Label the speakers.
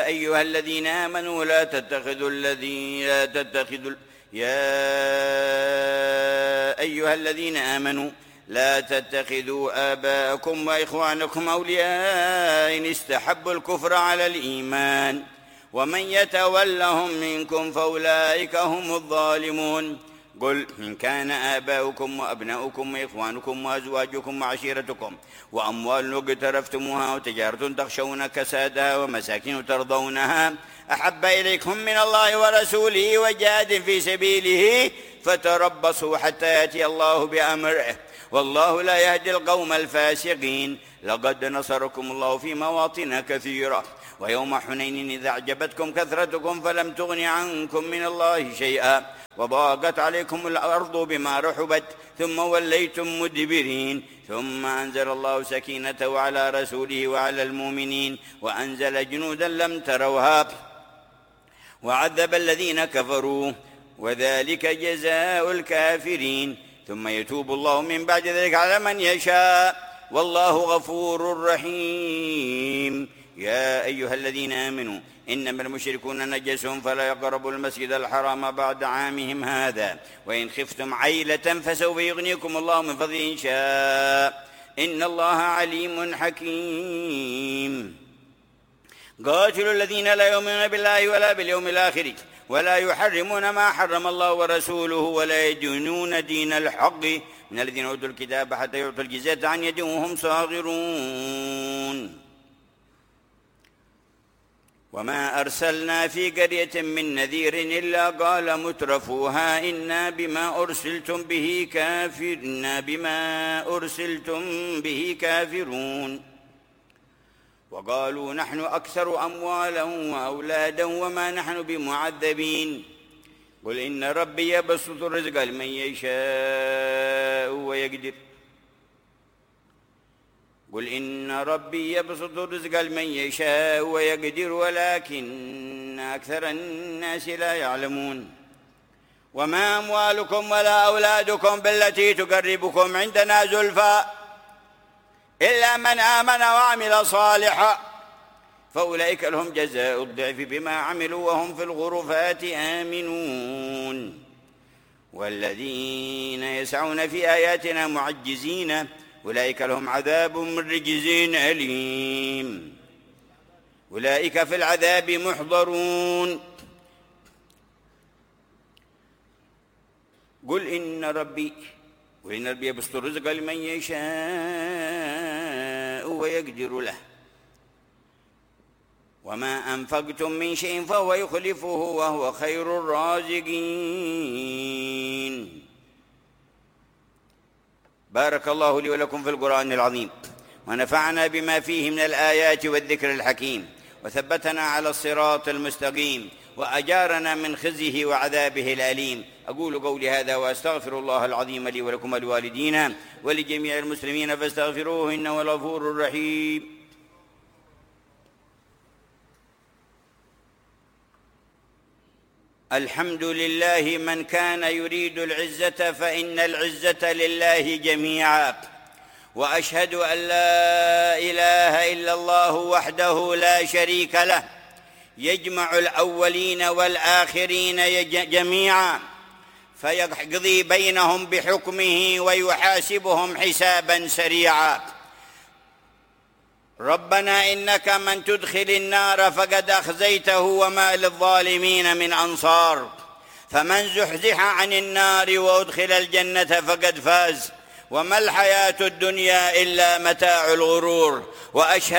Speaker 1: أيها الذين آمنوا لا تتخذوا لا تتخذوا آباءكم وإخوانكم أولياء إن استحبوا الكفر على الإيمان ومن يتولهم منكم فأولئك هم الظالمون. قل إن كان آباؤكم وأبناؤكم وإخوانكم وأزواجكم وعشيرتكم وأموال اقترفتموها وتجارة تخشون كسادها ومساكن ترضونها أحب إليكم من الله ورسوله وجهاد في سبيله فتربصوا حتى يأتي الله بأمره والله لا يهدي القوم الفاسقين. لقد نصركم الله في مواطن كثيرة ويوم حنين إذا أعجبتكم كثرتكم فلم تغن عنكم من الله شيئا وضاقت عليكم الأرض بما رحبت ثم وليتم مدبرين ثم أنزل الله سكينته على رسوله وعلى المؤمنين وأنزل جنودا لم تروها وعذب الذين كفروا وذلك جزاء الكافرين ثم يتوب الله من بعد ذلك على من يشاء والله غفور رحيم. يا أيها الذين آمنوا إنما المشركون نجس فلا يقربوا المسجد الحرام بعد عامهم هذا وإن خفتم عيلة فسوف يغنيكم الله من فضله إن شاء إن الله عليم حكيم. قاتلوا الذين لا يؤمنون بالله ولا باليوم الآخر ولا يحرمون ما حرم الله ورسوله ولا يدينون دين الحق من الذين أوتوا الكتاب حتى يعطوا الجزية عن يد وهم صاغرون. وما أرسلنا في قرية من نذير إلا قال مترفوها إنا بما أرسلتم به كافرون وقالوا نحن أكثر أموالا وأولادا وما نحن بمعذبين. قل إن ربي يبسط الرزق لمن يشاء ويقدر ولكن أكثر الناس لا يعلمون. وما أموالكم ولا أولادكم بالتي تقربكم عندنا زلفى إلا من آمن وعمل صالحا فأولئك لهم جزاء الضعف بما عملوا وهم في الغرفات آمنون. والذين يسعون في آياتنا معجزين أولئك لهم عذاب من رجز أليم. أولئك في العذاب محضرون. قل إن ربي يبسط الرزق لمن يشاء ويقدر له وما أنفقتم من شيء فهو يخلفه وهو خير الرازقين. بارك الله لي ولكم في القرآن العظيم ونفعنا بما فيه من الآيات والذكر الحكيم وثبتنا على الصراط المستقيم وأجارنا من خزيه وعذابه الأليم. أقول قولي هذا وأستغفر الله العظيم لي ولكم ولوالدينا ولجميع المسلمين فاستغفروه إنه الغفور الرحيم. الحمد لله من كان يريد العزة فإن العزة لله جميعا وأشهد أن لا إله إلا الله وحده لا شريك له يجمع الأولين والآخرين جميعا فيقضي بينهم بحكمه ويحاسبهم حسابا سريعا. ربنا إنك من تدخل النار فقد أخزيته وما للظالمين من أنصار فمن زحزح عن النار وأدخل الجنة فقد فاز وما الحياة الدنيا إلا متاع الغرور. وأشهد